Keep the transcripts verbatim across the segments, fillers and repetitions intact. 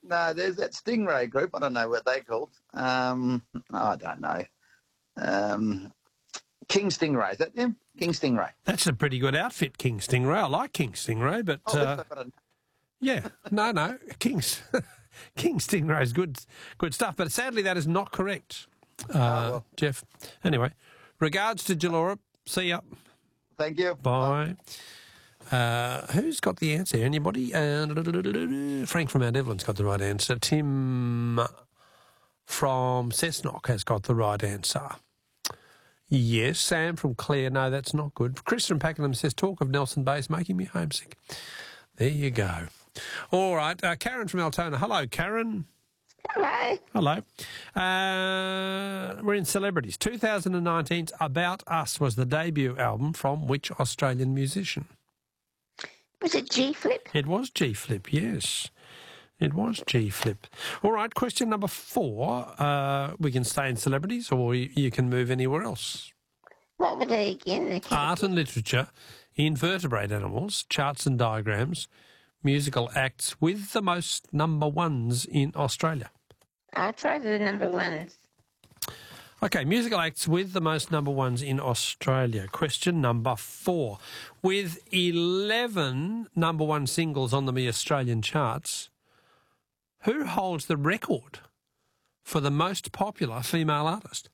no, there's that Stingray group. I don't know what they're called. Um, I don't know. Um, King Stingray, is that them? King Stingray. That's a pretty good outfit, King Stingray. I like King Stingray, but... Oh, uh, got a... yeah, no, no, King's... King Stingray's good, good stuff, but sadly that is not correct, uh, oh, well. Jeff. Anyway, regards to Jalora. See ya. Thank you. Bye. Uh, who's got the answer? Anybody? Uh, Frank from Mount Evelyn's got the right answer. Tim from Cessnock has got the right answer. Yes. Sam from Clare. No, that's not good. Chris from Pakenham says, talk of Nelson Bay is making me homesick. There you go. All right. Uh, Karen from Altona. Hello, Karen. Hello. Hello. Uh, we're in celebrities. twenty nineteen's About Us was the debut album from which Australian musician? Was it G-Flip? It was G-Flip, yes. It was G-Flip. All right, question number four. Uh, we can stay in celebrities or you, you can move anywhere else. What were they again? Art and literature, invertebrate animals, charts and diagrams, musical acts with the most number ones in Australia. I'll try the number ones. Okay, musical acts with the most number ones in Australia. Question number four. With eleven number one singles on the Australian charts, who holds the record for the most popular female artist?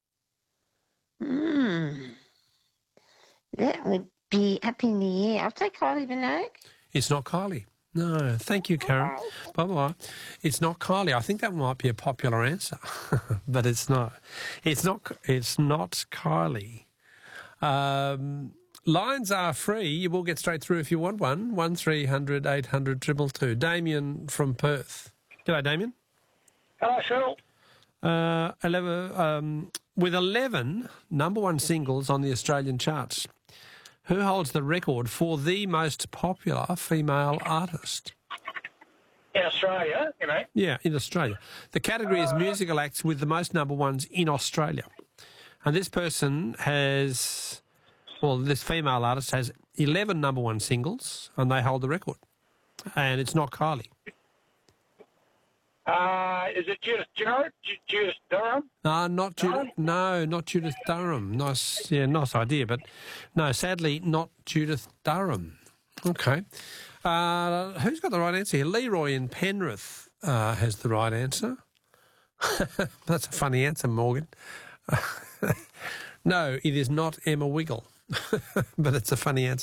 Hmm. That would be up in the air. I'll take Kylie Minogue. It's not Kylie. No, thank you, Karen. Bye-bye. It's not Kylie. I think that might be a popular answer, but it's not. It's not. It's not Kylie. Um, lines are free. You will get straight through if you want one. One three hundred eight hundred triple two. Damien from Perth. G'day, Damien. Hello, Phil. Uh, eleven, um, with eleven number one singles on the Australian charts, who holds the record for the most popular female artist? In Australia, you know? Yeah, in Australia. The category is musical acts with the most number ones in Australia. And this person has, well, this female artist has eleven number one singles and they hold the record. And it's not Kylie. Uh, is it Judith, do you know it? Judith Durham? No, not Judith. No, not Judith Durham. Nice, yeah, nice idea, but no, sadly, not Judith Durham. Okay. Uh, who's got the right answer here? Leroy in Penrith uh, has the right answer. That's a funny answer, Morgan. No, it is not Emma Wiggle, but it's a funny answer.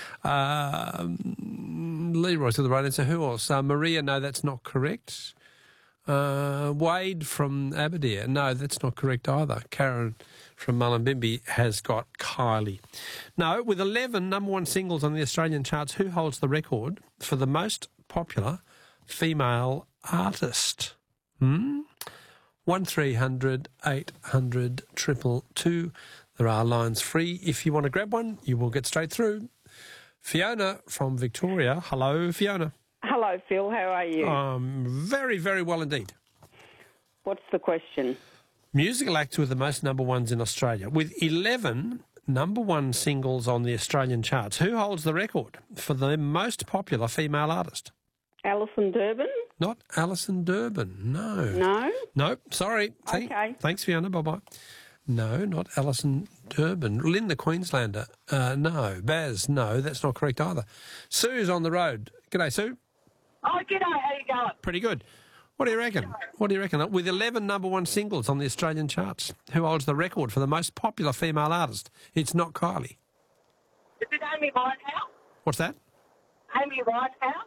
Um, Leroy's got the right answer. Who else? Uh, Maria, no, that's not correct. Uh, Wade from Aberdeen. No, that's not correct either. Karen from Mullumbimby has got Kylie. No, with eleven number one singles on the Australian charts, who holds the record for the most popular female artist? Hmm? one three hundred eight hundred triple two. There are lines free. If you want to grab one, you will get straight through. Fiona from Victoria. Hello, Fiona. Hello, Phil. How are you? Um, very, very well indeed. What's the question? Musical acts with the most number ones in Australia. With eleven number one singles on the Australian charts, who holds the record for the most popular female artist? Alison Durbin? Not Alison Durbin, no. No? No, sorry. Okay. Thanks, Fiona. Bye-bye. No, not Alison Durbin. Lynn the Queenslander, uh, no. Baz, no, that's not correct either. Sue's on the road. G'day, Sue. Oh, g'day. How you going? Pretty good. What do you reckon? What do you reckon? With eleven number one singles on the Australian charts, who holds the record for the most popular female artist? It's not Kylie. Is it Amy Winehouse? What's that? Amy Winehouse?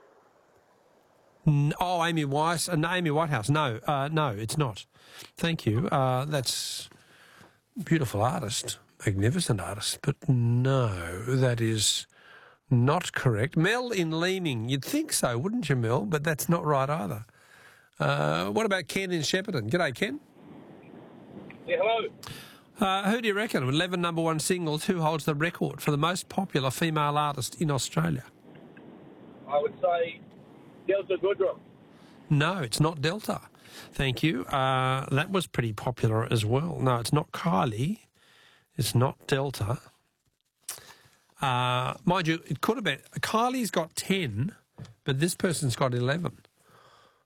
N- oh, Amy Weiss. Uh, no, Amy Whitehouse. No, uh, no, it's not. Thank you. Uh, that's beautiful artist, magnificent artist, but no, that is not correct. Mel in Leeming. You'd think so, wouldn't you, Mel? But that's not right either. Uh, what about Ken in Shepparton? G'day, Ken. Yeah, hello. Uh, who do you reckon? eleven number one singles, who holds the record for the most popular female artist in Australia? I would say Delta Goodrum. No, it's not Delta. Thank you. Uh, that was pretty popular as well. No, it's not Kylie. It's not Delta. Uh, mind you, it could have been. Kylie's got ten, but this person's got eleven.